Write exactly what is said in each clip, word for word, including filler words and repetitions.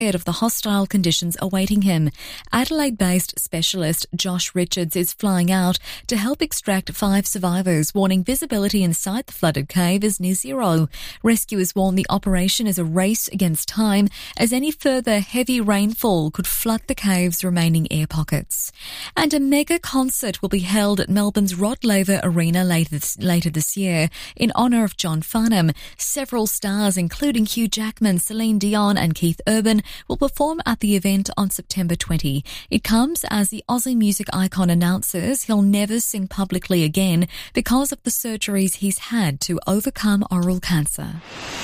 of the hostile conditions awaiting him. Adelaide-based specialist Josh Richards is flying out to help extract five survivors, warning visibility inside the flooded cave is near zero. Rescuers warn the operation is a race against time, as any further heavy rainfall could flood the cave's remaining air pockets. And a mega concert will be held at Melbourne's Rod Laver Arena later this, later this year in honour of John Farnham. Several stars, including Hugh Jackman, Celine Dion and Keith Urban, will perform at the event on September twentieth. It comes as the Aussie music icon announces he'll never sing publicly again because of the surgeries he's had to overcome oral cancer.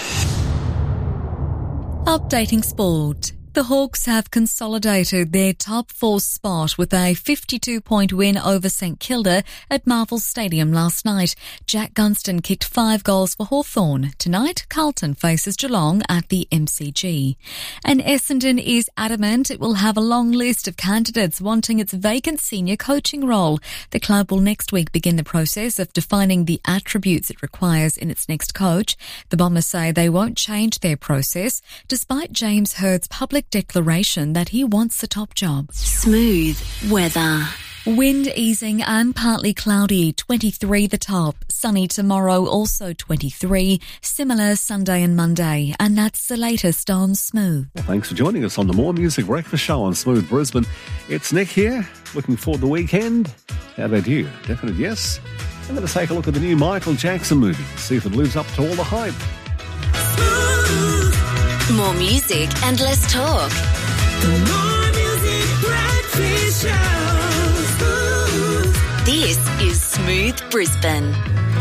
Updating sport. The Hawks have consolidated their top four spot with a fifty-two point win over St Kilda at Marvel Stadium last night. Jack Gunston kicked five goals for Hawthorn. Tonight, Carlton faces Geelong at the M C G. And Essendon is adamant it will have a long list of candidates wanting its vacant senior coaching role. The club will next week begin the process of defining the attributes it requires in its next coach. The Bombers say they won't change their process, despite James Hurd's public declaration that he wants the top job. Smooth weather. Wind easing and partly cloudy, twenty-three the top. Sunny tomorrow, also twenty-three. Similar Sunday and Monday. And that's the latest on Smooth. Well, thanks for joining us on the More Music Breakfast Show on Smooth Brisbane. It's Nick here, looking forward to the weekend. How about you? Definite yes? I'm going to take a look at the new Michael Jackson movie, see if it lives up to all the hype. More music and less talk. The More Music Breakfast Show. This is Smooth Brisbane.